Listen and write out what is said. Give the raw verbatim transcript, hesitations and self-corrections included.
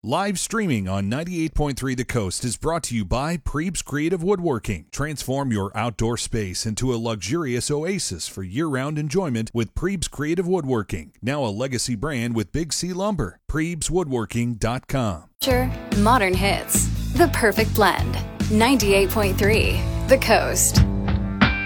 Live streaming on ninety-eight point three The Coast is brought to you by Prebes Creative Woodworking. Transform your outdoor space into a luxurious oasis for year-round enjoyment with Prebes Creative Woodworking, now a legacy brand with Big C Lumber. Prebes Woodworking dot com. Modern hits. The perfect blend. ninety-eight point three The Coast.